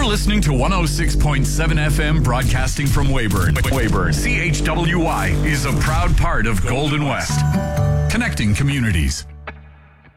You're listening to 106.7 FM broadcasting from Weyburn. CHWY is a proud part of Golden West, connecting communities.